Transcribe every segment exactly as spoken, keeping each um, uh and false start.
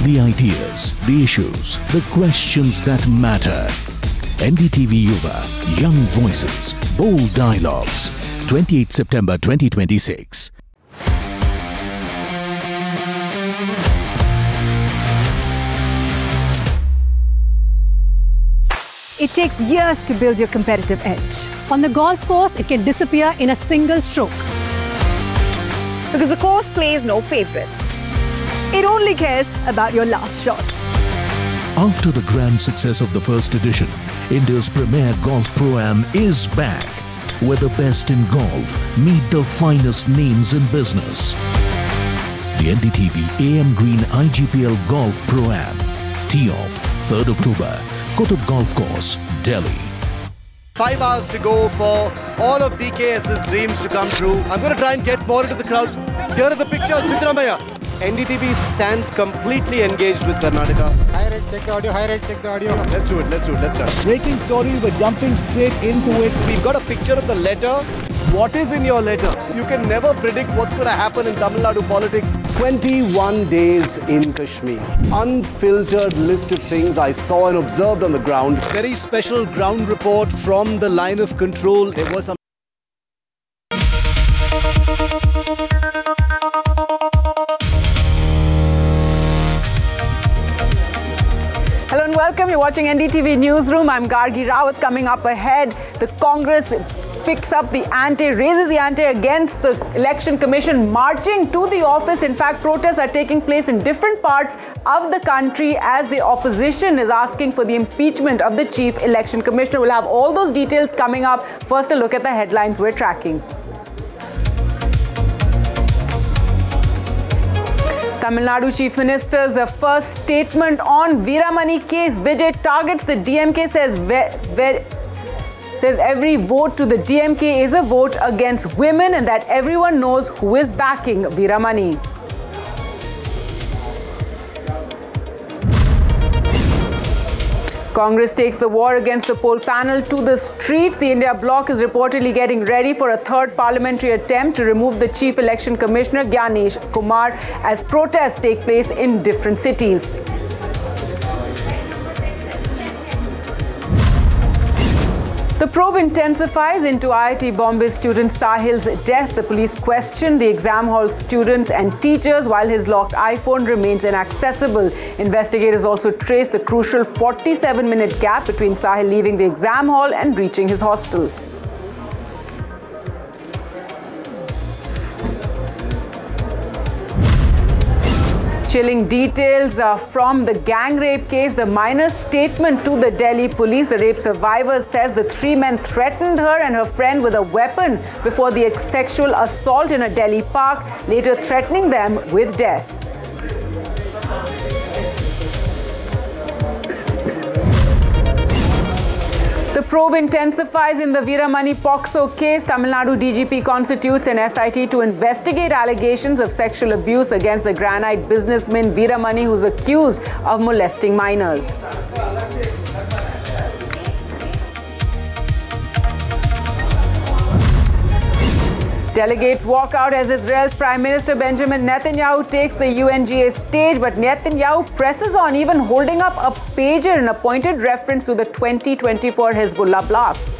The ideas, the issues, the questions that matter. N D T V Yuva, young voices, bold dialogues. twenty-eighth September twenty twenty-six. It takes years to build your competitive edge. On the golf course, it can disappear in a single stroke. Because the course plays no favorites. It only cares about your last shot. After the grand success of the first edition, India's premier golf pro-am is back, where the best in golf meet the finest names in business. The N D T V A M Green I G P L Golf Pro-am. Tee-off, third October, Kutub Golf Course, Delhi. Five hours to go for all of DKS's dreams to come true. I'm going to try and get more into the crowds. Here are the pictures, Siddaramaiah. N D T V stands completely engaged with Karnataka. High rate, check the audio, high rate, check the audio. Let's do it, let's do it, let's start. Breaking story, we're jumping straight into it. We've got a picture of the letter. What is in your letter? You can never predict what's going to happen in Tamil Nadu politics. twenty-one days in Kashmir. Unfiltered list of things I saw and observed on the ground. Very special ground report from the line of control. There was some Hello and welcome. You're watching N D T V Newsroom. I'm Gargi Rawat. Coming up ahead, the Congress picks up the ante, raises the ante against the Election Commission, marching to the office. In fact, protests are taking place in different parts of the country as the opposition is asking for the impeachment of the Chief Election Commissioner. We'll have all those details coming up. First, a look at the headlines we're tracking. Tamil Nadu Chief Minister's first statement on Veeramani case. Vijay targets the D M K, says, says every vote to the D M K is a vote against women and that everyone knows who is backing Veeramani. Congress takes the war against the poll panel to the streets. The India bloc is reportedly getting ready for a third parliamentary attempt to remove the Chief Election Commissioner Gyanesh Kumar as protests take place in different cities. The probe intensifies into I I T Bombay student Sahil's death. The police questioned the exam hall students and teachers while his locked iPhone remains inaccessible. Investigators also traced the crucial forty-seven minute gap between Sahil leaving the exam hall and reaching his hostel. Chilling details uh, from the gang rape case. The minor's statement to the Delhi police. The rape survivor says the three men threatened her and her friend with a weapon before the sexual assault in a Delhi park, later threatening them with death. The probe intensifies in the Veeramani Pokso case. Tamil Nadu D G P constitutes an S I T to investigate allegations of sexual abuse against the granite businessman Veeramani, who's accused of molesting minors. Delegates walk out as Israel's Prime Minister Benjamin Netanyahu takes the U N G A stage, but Netanyahu presses on, even holding up a pager in a pointed reference to the twenty twenty-four Hezbollah blasts.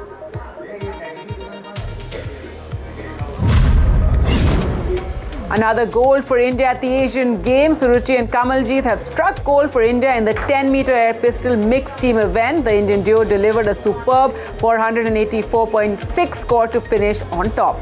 Another gold for India at the Asian Games. Suruchi and Kamaljeet have struck gold for India in the ten meter air pistol mixed team event. The Indian duo delivered a superb four eighty-four point six score to finish on top.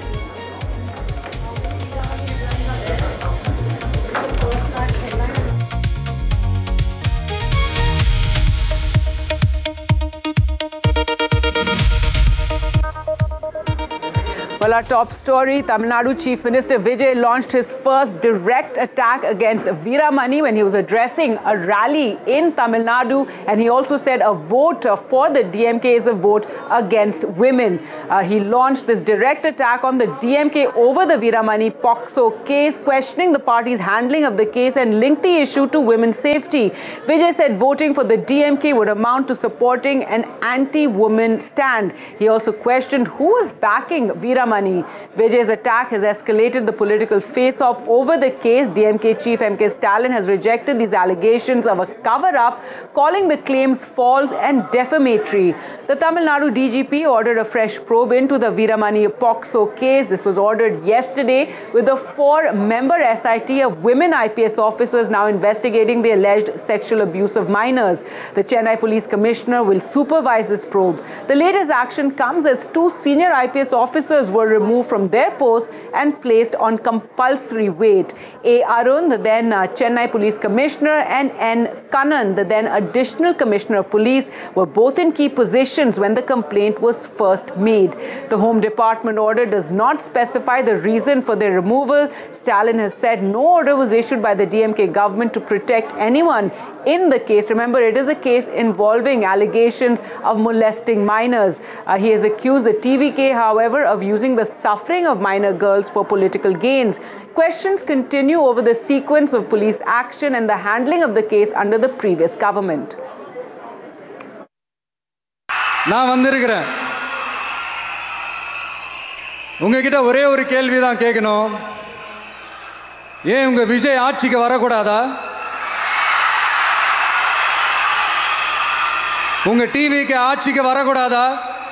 Well, our top story, Tamil Nadu Chief Minister Vijay launched his first direct attack against Veeramani when he was addressing a rally in Tamil Nadu, and he also said a vote for the D M K is a vote against women. Uh, he launched this direct attack on the D M K over the Veeramani Pokso case, questioning the party's handling of the case and linked the issue to women's safety. Vijay said voting for the D M K would amount to supporting an anti-woman stand. He also questioned who is backing Veeramani Money. Vijay's attack has escalated the political face-off over the case. D M K chief M K Stalin has rejected these allegations of a cover-up, calling the claims false and defamatory. The Tamil Nadu D G P ordered a fresh probe into the Veeramani POCSO case. This was ordered yesterday, with a four-member S I T of women I P S officers now investigating the alleged sexual abuse of minors. The Chennai Police Commissioner will supervise this probe. The latest action comes as two senior I P S officers were removed from their posts and placed on compulsory wait. A. Arun, the then uh, Chennai Police Commissioner, and N. Kannan, the then Additional Commissioner of Police, were both in key positions when the complaint was first made. The Home Department order does not specify the reason for their removal. Stalin has said no order was issued by the D M K government to protect anyone in the case. Remember, it is a case involving allegations of molesting minors. Uh, he has accused the T V K, however, of using the suffering of minor girls for political gains. Questions continue over the sequence of police action and the handling of the case under the previous government. நான் வந்திருக்கிறேன். உங்ககிட்ட ஒரே ஒரு கேள்வி தான் கேட்கணும். ஏன் உங்க விஜய் ஆட்சிக்கு வரக்கூடாதா? உங்க டிவிக்கு ஆட்சிக்கு வரக்கூடாதா?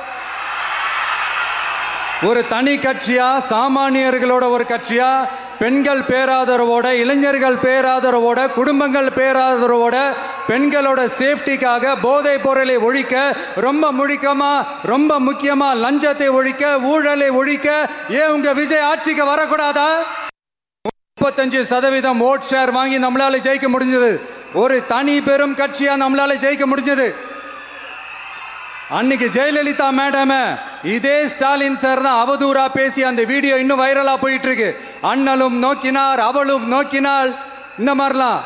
ஒரு தனி கட்சியா, சாமானியர்களோட ஒரு கட்சியா, பெண்கள் பேராதரவோட, இளைஞர்கள் பேராதரவோட, குடும்பங்கள் பேராதரவோட, பெண்களோட சேஃப்டிக்காக போதைப் பொருளை ஒழிக்க, ரொம்ப முக்கியமா ரொம்ப முக்கியமா லஞ்சத்தை ஒழிக்க, ஊழலை ஒழிக்க ஏன் உங்க விஜய் ஆட்சிக்கு வரக்கூடாதா? முப்பத்தஞ்சு சதவீதம் ஓட் ஷேர் வாங்கி நம்மளால ஜெயிக்க முடிஞ்சது. ஒரு தனி பெரும் கட்சியா நம்மளால ஜெயிக்க முடிஞ்சது. அன்னைக்கு ஜெயலலிதா மேடம் இதே ஸ்டாலின் சார் தான் அவதூறா பேசி அந்த வீடியோ இன்னும் வைரலா போயிட்டு இருக்கு. அண்ணலும் நோக்கினார், அவளும் நோக்கினாள், இந்த மாதிரிலாம்.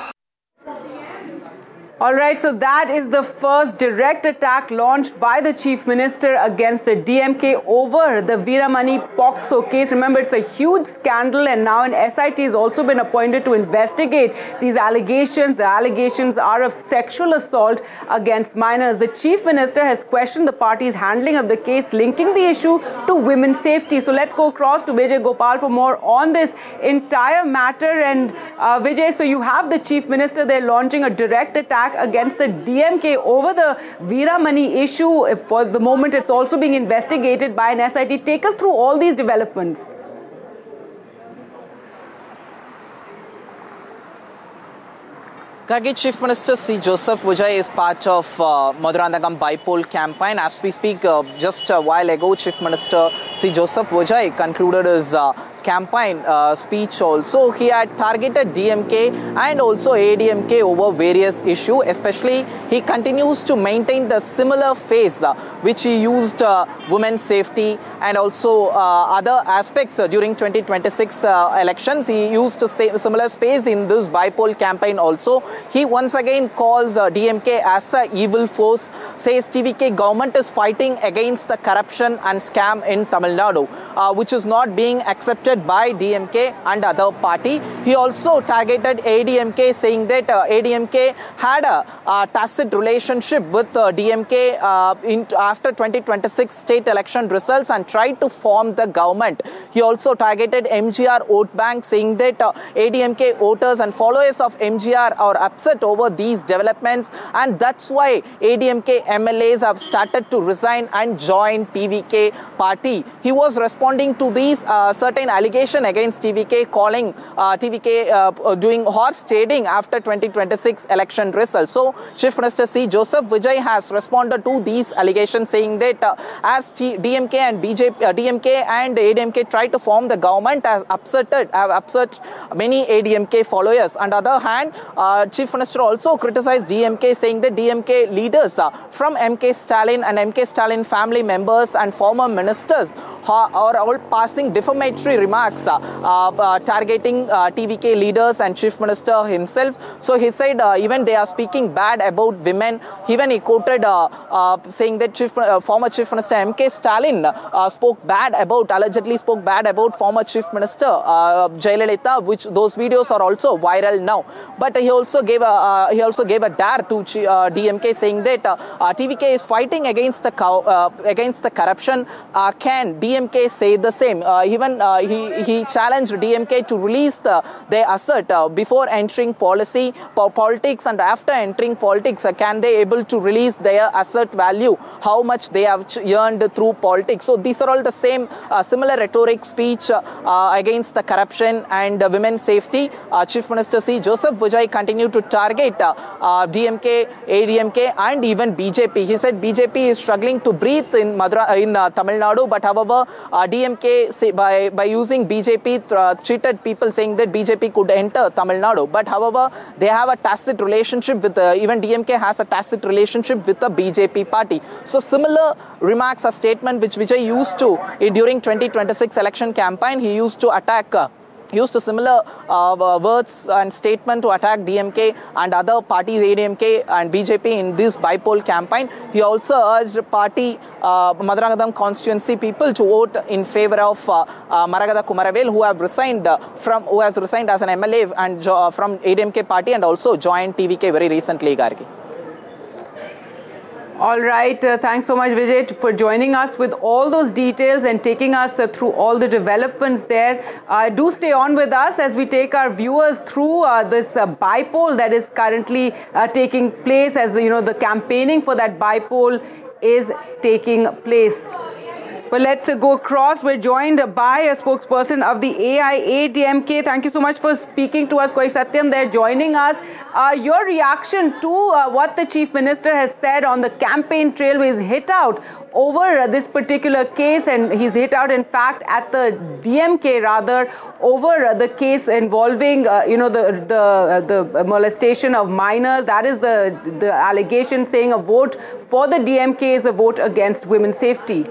All right, so that is the first direct attack launched by the Chief Minister against the D M K over the Veeramani POCSO case. Remember, it's a huge scandal, and now an S I T has also been appointed to investigate these allegations. The allegations are of sexual assault against minors. The Chief Minister has questioned the party's handling of the case, linking the issue to women's safety. So let's go across to Vijay Gopal for more on this entire matter. And uh, Vijay, so you have the Chief Minister there launching a direct attack against the D M K over the Veeramani issue. For the moment, it's also being investigated by an S I T. Take us through all these developments. Gargi, Chief Minister C. Joseph Vijay is part of uh, Maduranthangam Bipole campaign. As we speak, uh, just a while ago, Chief Minister C. Joseph Vijay concluded his uh, campaign uh, speech also. He had targeted D M K and also A D M K over various issues. Especially, he continues to maintain the similar phase uh, which he used uh, women's safety and also uh, other aspects uh, during twenty twenty-six uh, elections. He used a similar space in this Bipole campaign also. He once again calls uh, D M K as an evil force, says T V K government is fighting against the corruption and scam in Tamil Nadu, uh, which is not being accepted by D M K and other party. He also targeted A D M K, saying that uh, A D M K had a uh, tacit relationship with uh, D M K uh, in, after twenty twenty-six state election results and tried to form the government. He also targeted M G R vote bank, saying that uh, A D M K voters and followers of M G R are upset over these developments, and that's why A D M K M L As have started to resign and join T V K party. He was responding to these uh, certain allegation against T V K, calling uh, T V K uh, doing horse trading after twenty twenty-six election results. So, Chief Minister C. Joseph Vijay has responded to these allegations, saying that uh, as T D M K and B J P, uh, D M K and A D M K tried to form the government, has upsetted, have upset many A D M K followers. On the other hand, uh, Chief Minister also criticized D M K, saying that D M K leaders uh, from M K Stalin and M K Stalin family members and former ministers are all passing defamatory remarks remarks uh, uh, targeting uh, T V K leaders and Chief Minister himself. So he said uh, even they are speaking bad about women. Even he quoted uh, uh, saying that Chief, uh, former Chief Minister M K Stalin uh, spoke bad about, allegedly spoke bad about former Chief Minister uh, Jayalalitha, which those videos are also viral now. But he also gave a uh, he also gave a dare to uh, D M K, saying that uh, uh, T V K is fighting against the uh, against the corruption. Uh, can D M K say the same? Uh, even uh, he he challenged D M K to release the, their asset uh, before entering policy po politics and after entering politics. Uh, can they able to release their asset value? How much they have earned through politics? So these are all the same uh, similar rhetoric speech uh, uh, against the corruption and uh, women's safety. Uh, Chief Minister C Joseph Vijay continued to target uh, uh, D M K, A D M K and even B J P. He said B J P is struggling to breathe in Madra in uh, Tamil Nadu, but however uh, D M K say, by, by using B J P uh, cheated people, saying that B J P could enter Tamil Nadu. But however they have a tacit relationship with uh, even D M K has a tacit relationship with the B J P party. So similar remarks, a statement which Vijay used to uh, during twenty twenty-six election campaign. He used to attack uh, used a similar uh, words and statement to attack D M K and other parties, A D M K and B J P, in this bypoll campaign. He also urged party uh, Madurangadam constituency people to vote in favor of uh, uh, Maragada Kumaravel, who have resigned uh, from who has resigned as an M L A and uh, from A D M K party and also joined T V K very recently, Gargi. All right. Uh, thanks so much, Vijay, for joining us with all those details and taking us uh, through all the developments there. Uh, do stay on with us as we take our viewers through uh, this uh, bypoll that is currently uh, taking place, as the, you know, the campaigning for that bypoll is taking place. Well, let's uh, go across. We're joined by a spokesperson of the A I A D M K. Thank you so much for speaking to us, Koi Satyam. They're joining us. Uh, your reaction to uh, what the Chief Minister has said on the campaign trail. He's hit out over uh, this particular case, and he's hit out, in fact, at the D M K rather, over uh, the case involving, uh, you know, the the uh, the molestation of minors. That is the the allegation, saying a vote for the D M K is a vote against women's safety.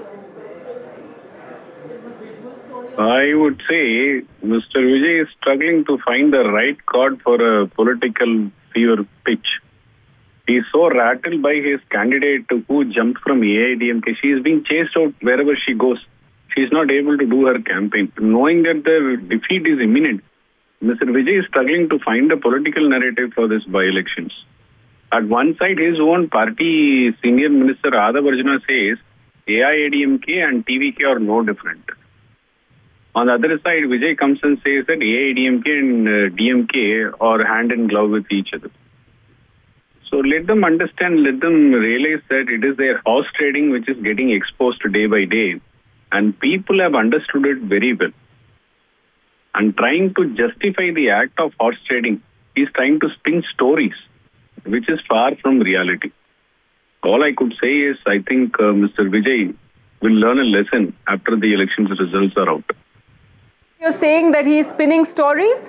I would say Mister Vijay is struggling to find the right chord for a political fever pitch. He is so rattled by his candidate who jumped from A I D M K. She is being chased out wherever she goes. She is not able to do her campaign. Knowing that the defeat is imminent, Mister Vijay is struggling to find a political narrative for this by-elections. At one side, his own party senior minister Adhav Arjuna says A I A D M K and T V K are no different. On the other side, Vijay comes and says that A I A D M K and uh, D M K are hand in glove with each other. So let them understand, let them realize that it is their horse trading which is getting exposed day by day. And people have understood it very well. And trying to justify the act of horse trading is trying to spin stories, which is far from reality. All I could say is, I think uh, Mister Vijay will learn a lesson after the elections results are out. You're saying that he's spinning stories?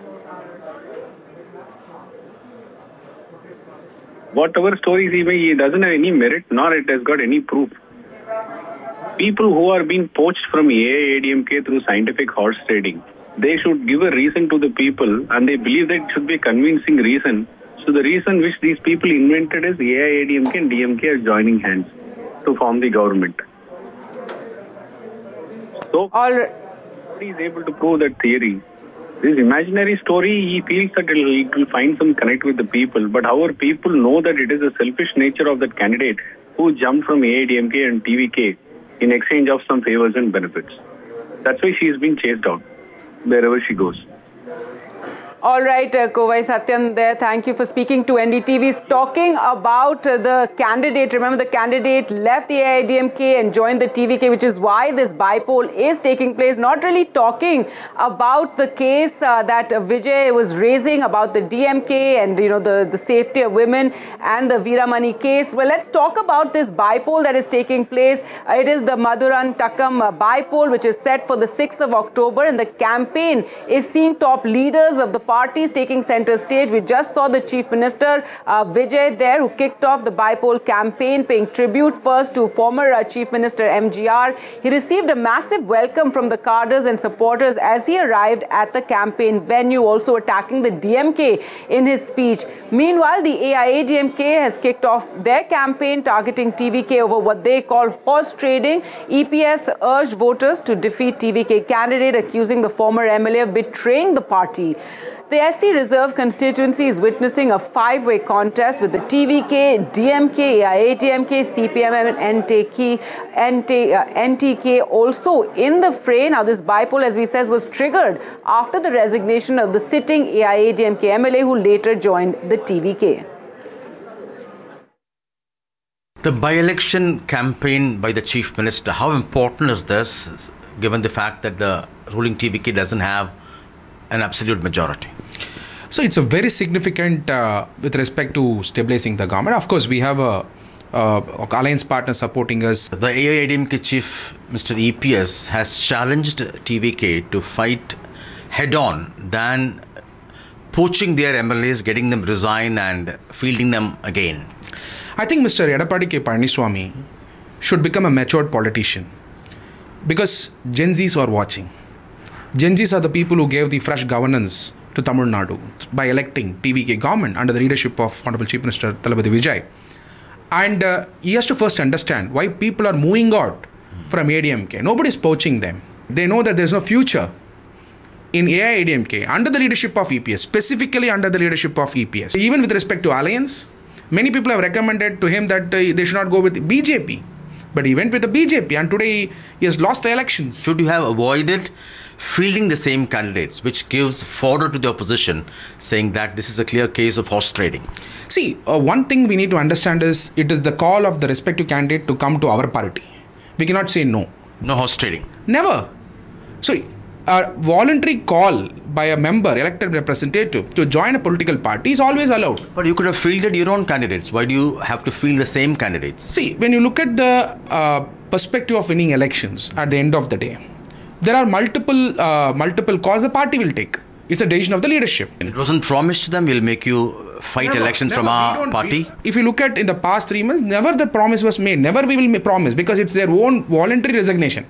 Whatever stories he may, he doesn't have any merit, nor it has got any proof. People who are being poached from A I A D M K through scientific horse trading, they should give a reason to the people, and they believe that it should be a convincing reason. So the reason which these people invented is A I A D M K and D M K are joining hands to form the government. So, all right. He is able to prove that theory. This imaginary story, he feels that it will, it will find some connect with the people. But however, people know that it is the selfish nature of that candidate who jumped from A I D M K and T V K in exchange of some favors and benefits. That's why she is being chased out wherever she goes. All right, uh, Kovai Satyam there. Thank you for speaking to N D T V. He's talking about uh, the candidate. Remember, the candidate left the A I A D M K and joined the T V K, which is why this bypoll is taking place. Not really talking about the case uh, that Vijay was raising about the D M K and, you know, the, the safety of women and the Veeramani case. Well, let's talk about this bypoll that is taking place. Uh, it is the Madurantakam uh, bypoll, which is set for the sixth of October, and the campaign is seeing top leaders of the parties taking center stage. We just saw the Chief Minister uh, Vijay there, who kicked off the Bipole campaign, paying tribute first to former uh, Chief Minister M G R. He received a massive welcome from the cadres and supporters as he arrived at the campaign venue, also attacking the D M K in his speech. Meanwhile, the A I A D M K has kicked off their campaign targeting T V K over what they call horse trading. E P S urged voters to defeat T V K candidate, accusing the former M L A of betraying the party. The S C Reserve constituency is witnessing a five-way contest with the T V K, D M K, A I A D M K, C P M and N T K also in the fray. Now, this bipole, as we said, was triggered after the resignation of the sitting A I A D M K M L A, who later joined the T V K. The by-election campaign by the Chief Minister, how important is this, given the fact that the ruling T V K doesn't have an absolute majority? So it's a very significant uh, with respect to stabilizing the government. Of course, we have a, a alliance partner supporting us. The A I A D M K chief, Mister E P S, has challenged T V K to fight head-on than poaching their M L As, getting them resign and fielding them again. I think Mister Edappadi K. Palaniswamy should become a matured politician, because Gen Zs are watching. Gen Zs are the people who gave the fresh governance to Tamil Nadu by electing T V K government under the leadership of Honorable Chief Minister Thalapathy Vijay. And uh, he has to first understand why people are moving out from A D M K. Nobody is poaching them. They know that there is no future in A I A D M K under the leadership of E P S, specifically under the leadership of E P S. Even with respect to alliance, many people have recommended to him that uh, they should not go with B J P. But he went with the B J P, and today he has lost the elections. Should you have avoided fielding the same candidates, which gives fodder to the opposition, saying that this is a clear case of horse trading? See, uh, one thing we need to understand is it is the call of the respective candidate to come to our party. We cannot say no. No horse trading? Never. So, a voluntary call by a member, elected representative, to join a political party is always allowed. But you could have fielded your own candidates. Why do you have to field the same candidates? See, when you look at the uh, perspective of winning elections at the end of the day, there are multiple uh, multiple calls the party will take. It's a decision of the leadership. It wasn't promised to them, we'll make you fight never, elections never, from our we party? We, if you look at in the past three months, never the promise was made. Never we will promise, because it's their own voluntary resignation.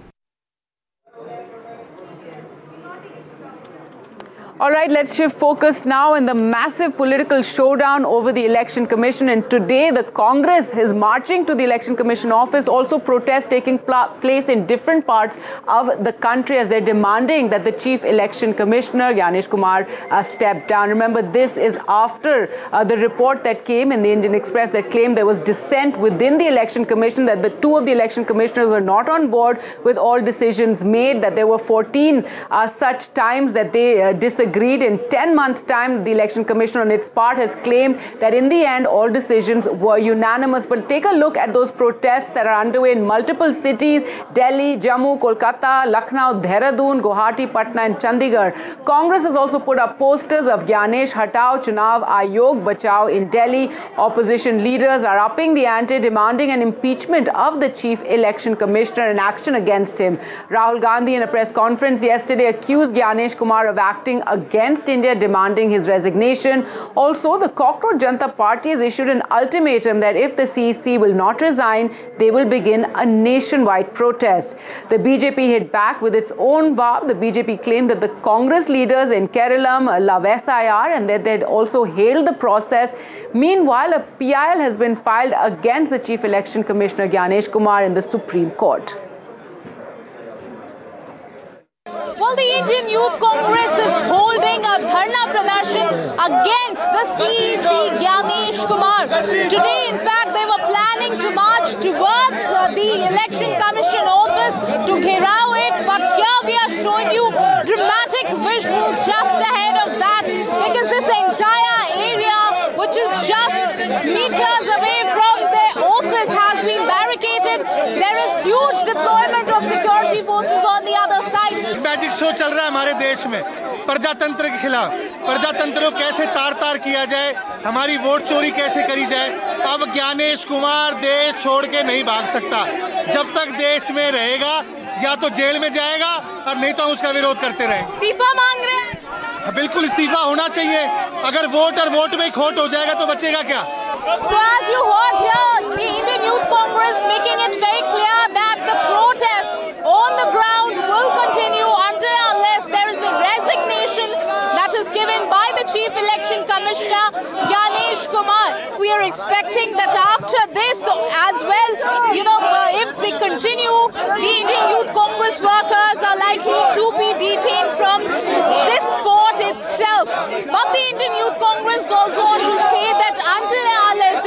All right, let's shift focus now in the massive political showdown over the Election Commission. And today, the Congress is marching to the Election Commission office. Also, protests taking place in different parts of the country as they're demanding that the Chief Election Commissioner, Gyanesh Kumar, uh, step down. Remember, this is after uh, the report that came in the Indian Express that claimed there was dissent within the Election Commission, that the two of the election commissioners were not on board with all decisions made, that there were fourteen uh, such times that they uh, disagreed. In ten months' time, the Election Commission on its part has claimed that in the end, all decisions were unanimous. But take a look at those protests that are underway in multiple cities: Delhi, Jammu, Kolkata, Lucknow, Dehradun, Guwahati, Patna and Chandigarh. Congress has also put up posters of Gyanesh Hatao, Chunav Ayog Bachao in Delhi. Opposition leaders are upping the ante, demanding an impeachment of the Chief Election Commissioner and action against him. Rahul Gandhi, in a press conference yesterday, accused Gyanesh Kumar of acting against against India, demanding his resignation. Also, the Cockroach Janata Party has issued an ultimatum that if the C E C will not resign, they will begin a nationwide protest. The B J P hit back with its own barb. The B J P claimed that the Congress leaders in Kerala love S I R and that they'd also hailed the process. Meanwhile, a P I L has been filed against the Chief Election Commissioner Gyanesh Kumar in the Supreme Court. Well, the Indian Youth Congress is holding a dharna pradarshan against the C E C Gyanesh Kumar. Today, in fact, they were planning to march towards uh, the Election Commission office to gherao it, but here we are showing you dramatic visuals just ahead of that, because this entire area, which is just meters away from their office, has been barricaded. There is huge deployment of security forces on the other side. Magic show चल रहा है हमारे देश में प्रजातंत्र के खिलाफ, प्रजातंत्र को कैसे तार तार किया जाए, हमारी वोट चोरी कैसे करी जाए। अब ज्ञानेश कुमार देश छोड़ के नहीं भाग सकता। जब तक देश में रहेगा या तो जेल में जाएगा और नहीं तो हम उसका विरोध करते रहेंगे। इस्तीफा मांग रहे हैं। बिल्कुल इस्तीफा होना चाहिए। अगर वोट और वोट में खोट हो जाएगा तो बचेगा क्या? So as you heard here, the Indian Youth Congress making it very clear that the protest on the ground will continue until unless there is a resignation that is given by the Chief Election Commissioner, Gyanesh Kumar. We are expecting that after this as well, you know, uh, if they continue the Indian Youth Congress work,